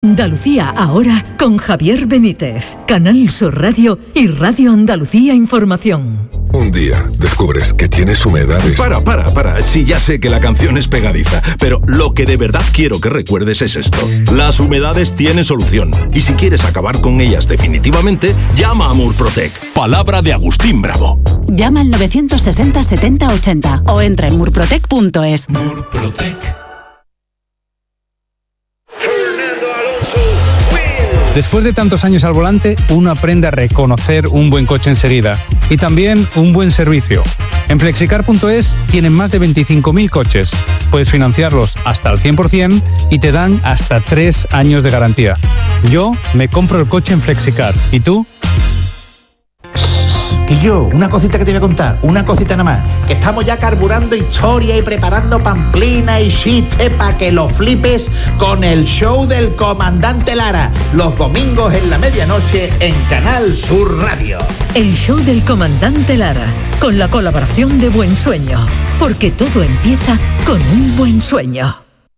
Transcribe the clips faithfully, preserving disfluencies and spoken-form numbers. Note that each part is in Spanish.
Andalucía ahora con Javier Benítez, Canal Sur Radio y Radio Andalucía Información. Un día descubres que tienes humedades. Para, para, para. Sí, ya sé que la canción es pegadiza, pero lo que de verdad quiero que recuerdes es esto. Las humedades tienen solución. Y si quieres acabar con ellas definitivamente, llama a Murprotec. Palabra de Agustín Bravo. Llama al novecientos sesenta setenta ochenta o entra en murprotec punto es. Murprotec. Después de tantos años al volante, uno aprende a reconocer un buen coche enseguida y también un buen servicio. En flexicar punto es tienen más de veinticinco mil coches. Puedes financiarlos hasta el cien por ciento y te dan hasta tres años de garantía. Yo me compro el coche en Flexicar. ¿Y tú? Y yo, una cosita que te voy a contar, una cosita nada más. Que estamos ya carburando historia y preparando pamplina y chistes para que lo flipes con el show del Comandante Lara. Los domingos en la medianoche en Canal Sur Radio. El show del Comandante Lara, con la colaboración de Buen Sueño. Porque todo empieza con un buen sueño.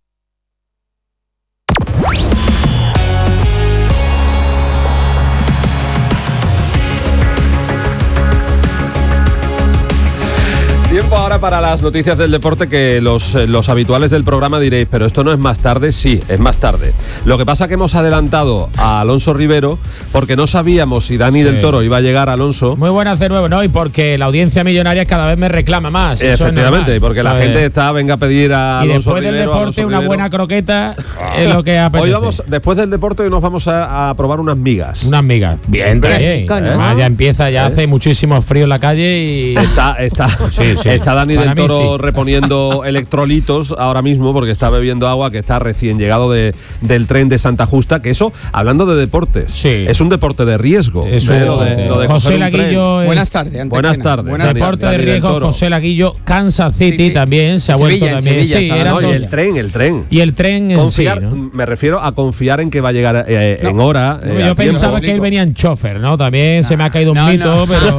Tiempo ahora para las noticias del deporte, que los, los habituales del programa diréis, pero esto no es más tarde. Sí, es más tarde. Lo que pasa que hemos adelantado a Alonso Rivero porque no sabíamos si Dani sí. del Toro iba a llegar, Alonso. Muy buenas de nuevo, ¿no? Y porque la audiencia millonaria cada vez me reclama más. Efectivamente, es porque eso la es. gente está, venga a pedir a y Alonso Rivero. Y después del deporte, una Rivero. buena croqueta es lo que apetece. Hoy vamos, después del deporte, hoy nos vamos a, a probar unas migas. Unas migas. Bien, bien. ¿Eh? Además, ya empieza, ya ¿Eh? hace muchísimo frío en la calle y... Está, está, sí, sí. está Dani Para del Toro sí. reponiendo electrolitos ahora mismo porque está bebiendo agua, que está recién llegado de, del tren de Santa Justa, que eso, hablando de deportes, sí. es un deporte de riesgo. Eso, ¿eh? Lo de, lo de José Laguillo es... Buenas tardes. Buenas tardes. Buenas deporte de riesgo, José Laguillo. Kansas City sí, también se ha Sevilla, vuelto también. Sevilla, sí, ah, no, y el tren, el tren. Y el tren en confiar, sí, ¿no? Me refiero a confiar en que va a llegar eh, no, en hora. No, eh, yo pensaba que él venía en chofer, ¿no? También no, se me ha caído un no, mito, no. pero...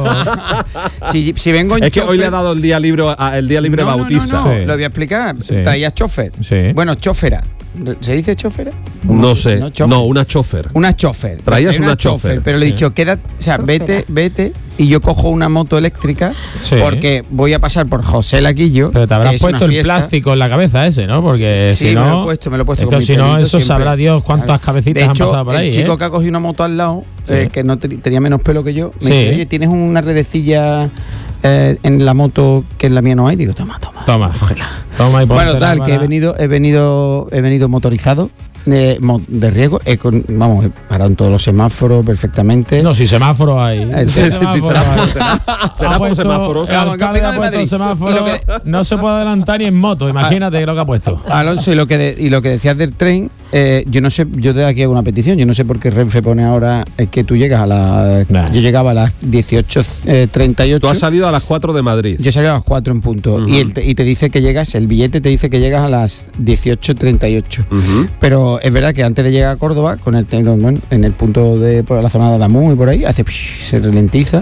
si, si vengo en es que chofer, hoy le ha dado el día libre, a, el día libre no, Bautista. No, no, no. Sí. Lo voy a explicar. Sí. Traía chofer. Sí. Bueno, chofera. ¿Se dice chofera? No sé. No, chofer. no, una chofer. Una chofer. Traías una, una chofer. chofer. Pero sí. le he dicho, queda, o sea, vete, vete y yo cojo una moto eléctrica sí. porque voy a pasar por José Laguillo. Pero te habrás puesto el plástico en la cabeza ese, ¿no? Porque sí, si no, me lo he puesto, me lo he puesto. Es que si no, eso siempre. Sabrá Dios cuántas cabecitas de hecho, han pasado por ahí. El chico ¿eh? que ha cogido una moto al lado, sí. eh, que no te, tenía menos pelo que yo, me sí. dice, oye, ¿tienes una redecilla eh, en la moto que en la mía no hay? Digo, toma, toma. Toma. Cógela. Toma y bueno, tal, que he venido, he venido, he venido motorizado. De, de riesgo, he con, vamos, he parado en todos los semáforos perfectamente. No, si semáforos hay. Eh, sí, sí, sí, será, será, será por semáforos. El alcalde ha puesto semáforo, que, no se puede adelantar ni en moto, imagínate a, lo que ha puesto. Alonso, y lo que, de, y lo que decías del tren, eh, yo no sé, yo de aquí hago una petición, yo no sé por qué Renfe pone ahora es que tú llegas a las... Nah. Yo llegaba a las dieciocho treinta y ocho. Tú has salido a las cuatro de Madrid. Yo salí a las cuatro en punto. Uh-huh. y, el, y te dice que llegas, el billete te dice que llegas a las dieciocho treinta y ocho. Uh-huh. Pero es verdad que antes de llegar a Córdoba, con el bueno, en el punto de por la zona de Adamú y por ahí, hace psh, se ralentiza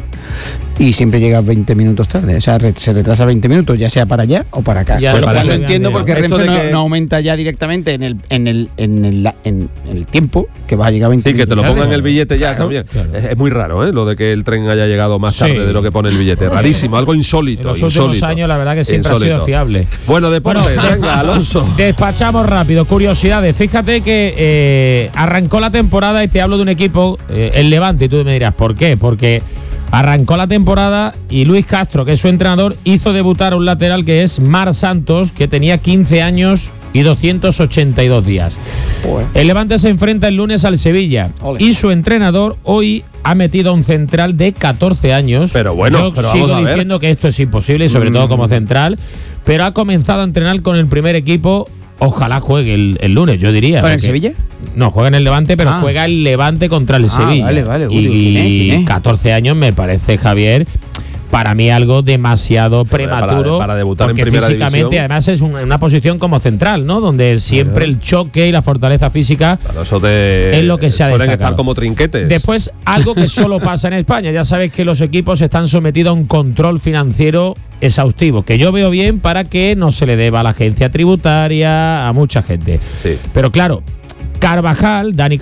y siempre llegas veinte minutos tarde. O sea, re, se retrasa veinte minutos, ya sea para allá o para acá. Ya, lo cual lo bien, entiendo bien. porque Renfe no, que... no aumenta ya directamente en el en el, en el, en el tiempo que vas a llegar veinte sí, minutos. Sí, que te lo pongan tarde. el billete ya claro, también. Claro. Es, es muy raro, ¿eh? Lo de que el tren haya llegado más tarde sí. de lo que pone el billete. Rarísimo, algo insólito. En los insólito. últimos años, la verdad que siempre insólito. ha sido fiable. Bueno, deportes, bueno, venga, Alonso. Despachamos rápido. Curiosidades. Fíjate que eh, arrancó la temporada y te hablo de un equipo, eh, el Levante, y tú me dirás, ¿por qué? Porque arrancó la temporada y Luis Castro, que es su entrenador, hizo debutar a un lateral que es Mar Santos, que tenía quince años y doscientos ochenta y dos días. Joder. El Levante se enfrenta el lunes al Sevilla. Ole. Y su entrenador hoy ha metido a un central de catorce años. Pero bueno, yo pero sigo vamos a diciendo ver. que esto es imposible, y sobre mm. todo como central, pero ha comenzado a entrenar con el primer equipo. Ojalá juegue el, el lunes, yo diría. ¿Con el Sevilla? No, juega en el Levante, pero ah. juega el Levante contra el ah, Sevilla. Vale, vale. Uy, y ¿quién es? ¿Quién es? catorce años me parece, Javier, para mí algo demasiado prematuro. Para, para debutar porque en primera físicamente, división. además, es un, una posición como central, ¿no? Donde siempre claro. el choque y la fortaleza física claro, eso te, es lo que se ha suelen destacado. Estar como trinquetes. Después, algo que solo pasa en España. Ya sabes que los equipos están sometidos a un control financiero exhaustivo, que yo veo bien para que no se le deba a la agencia tributaria, a mucha gente. Sí. Pero claro, Carvajal, Dani